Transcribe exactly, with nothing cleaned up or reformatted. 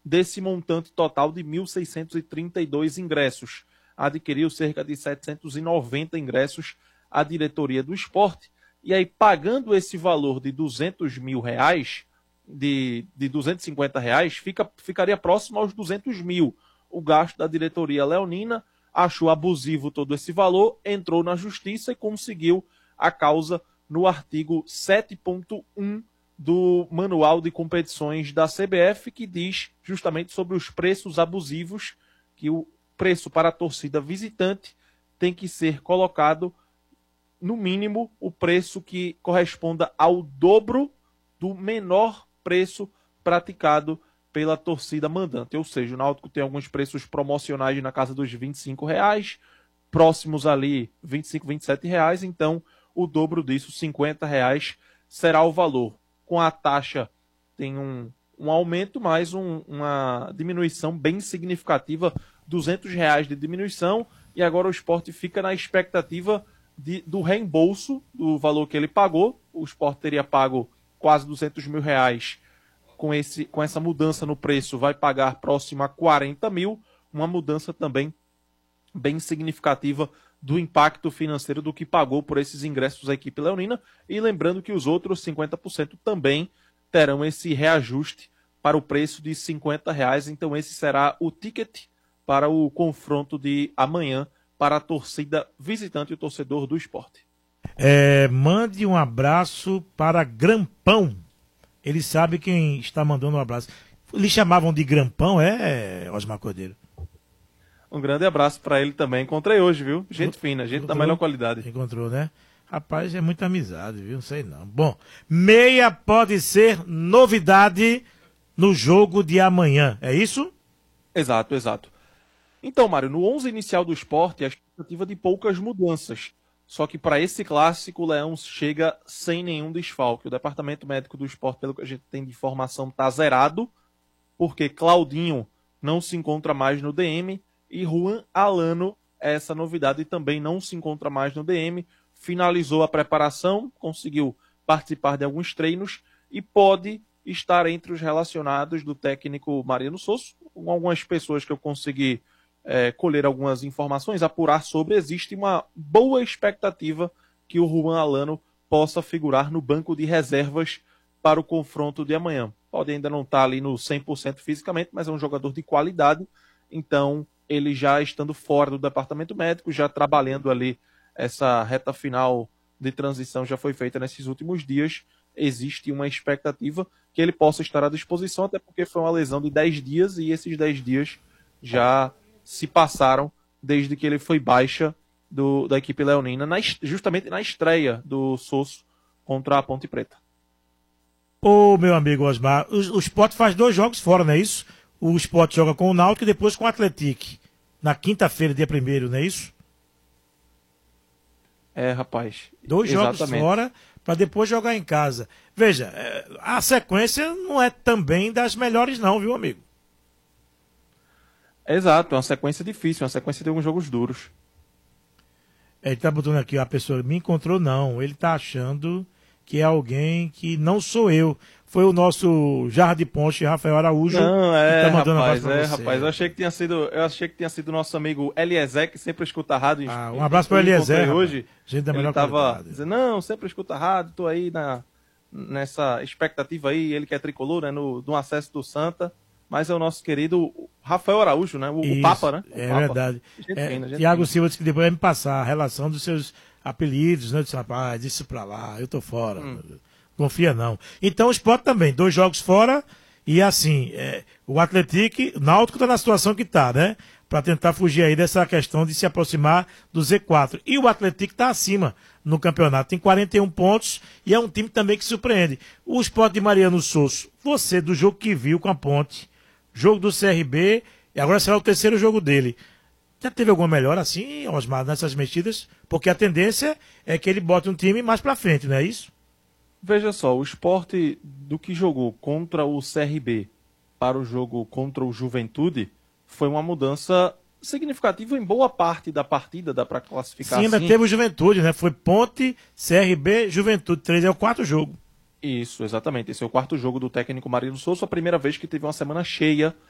desse montante total de mil seiscentos e trinta e dois ingressos. Adquiriu cerca de setecentos e noventa ingressos a diretoria do Sport. E aí, pagando esse valor de duzentos mil reais, de, de duzentos e cinquenta reais, fica, ficaria próximo aos duzentos mil. O gasto da diretoria leonina achou abusivo todo esse valor, entrou na justiça e conseguiu a causa no artigo sete ponto um do Manual de Competições da C B F, que diz justamente sobre os preços abusivos, que o preço para a torcida visitante tem que ser colocado, no mínimo, o preço que corresponda ao dobro do menor preço praticado pela torcida mandante. Ou seja, o Náutico tem alguns preços promocionais na casa dos vinte e cinco reais, próximos ali vinte e cinco, vinte e sete reais, então o dobro disso, cinquenta reais, será o valor. Com a taxa tem um, um aumento, mas um, uma diminuição bem significativa, duzentos reais de diminuição, e agora o Sport fica na expectativa de, do reembolso do valor que ele pagou. O Sport teria pago quase duzentos mil reais. Com, esse, com essa mudança no preço, vai pagar próximo a quarenta mil, uma mudança também bem significativa do impacto financeiro do que pagou por esses ingressos da equipe leonina. E lembrando que os outros cinquenta por cento também terão esse reajuste para o preço de cinquenta reais. Então esse será o ticket para o confronto de amanhã para a torcida visitante e o torcedor do Sport. É, mande um abraço para Grampão. Ele sabe quem está mandando um abraço. Eles chamavam de Grampão, é, Osmar Cordeiro? Um grande abraço para ele também. Encontrei hoje, viu? Gente fina, gente da melhor qualidade. Encontrou, né? Rapaz, é muita amizade, viu? Não sei não. Bom, meia pode ser novidade no jogo de amanhã, é isso? Exato, exato. Então, Mário, no onze inicial do Sport, a expectativa de poucas mudanças. Só que para esse clássico, o Leão chega sem nenhum desfalque. O departamento médico do Sport, pelo que a gente tem de informação, está zerado, porque Claudinho não se encontra mais no D M e Juan Alano, essa novidade, também não se encontra mais no D M. Finalizou a preparação, conseguiu participar de alguns treinos e pode estar entre os relacionados do técnico Mariano Sosso. Com algumas pessoas que eu consegui É, colher algumas informações, apurar sobre, existe uma boa expectativa que o Juan Alano possa figurar no banco de reservas para o confronto de amanhã. Pode ainda não estar ali no cem por cento fisicamente, mas é um jogador de qualidade, então ele já estando fora do departamento médico, já trabalhando ali, essa reta final de transição já foi feita nesses últimos dias, existe uma expectativa que ele possa estar à disposição, até porque foi uma lesão de dez dias e esses dez dias já se passaram desde que ele foi baixa do, da equipe leonina, na, justamente na estreia do Sosso contra a Ponte Preta. Ô, meu amigo Osmar, o, o Sport faz dois jogos fora, não é isso? O Sport joga com o Náutico e depois com o Atlético, na quinta-feira, dia primeiro, não é isso? É, rapaz. Dois exatamente. jogos fora para depois jogar em casa. Veja, a sequência não é também das melhores não, viu, amigo? Exato, é uma sequência difícil, uma sequência de alguns jogos duros. Ele tá botando aqui, a pessoa me encontrou, não. Ele tá achando que é alguém que não sou eu. Foi o nosso Jarra de Ponte, Rafael Araújo. Não, é, que tá mandando rapaz, um abraço pra é, você. rapaz. Eu achei que tinha sido, eu achei que tinha sido nosso amigo Eliezer, que sempre escuta rádio. Ah, um abraço para o Eliezer. Hoje, gente da ele melhor tava qualidade. dizendo, não, sempre escuta rádio, tô aí na, nessa expectativa aí, ele que é tricolor, né, no, no acesso do Santa. Mas é o nosso querido Rafael Araújo, né? O, o Papa, né? O é Papa. verdade. Gente É, fina, gente Tiago fina. Silva disse que depois vai me passar a relação dos seus apelidos, né? Eu disse, rapaz, isso pra lá, eu tô fora. Hum. Confia não. Então o Sport também, dois jogos fora e assim, é, o Atlético, o Náutico tá na situação que tá, né? Pra tentar fugir aí dessa questão de se aproximar do Z quatro. E o Atlético tá acima no campeonato, tem quarenta e um pontos e é um time também que surpreende. O Sport de Mariano Sosso, você do jogo que viu com a Ponte, jogo do C R B, e agora será o terceiro jogo dele. Já teve alguma melhora assim, Osmar, nessas mexidas? Porque a tendência é que ele bote um time mais pra frente, não é isso? Veja só, o Sport do que jogou contra o C R B para o jogo contra o Juventude foi uma mudança significativa em boa parte da partida, dá para classificar Sim, ainda assim. teve o Juventude, né? Foi Ponte, C R B, Juventude, três, é o quarto jogo. Isso, exatamente. Esse é o quarto jogo do técnico Mariano Souza, a primeira vez que teve uma semana cheia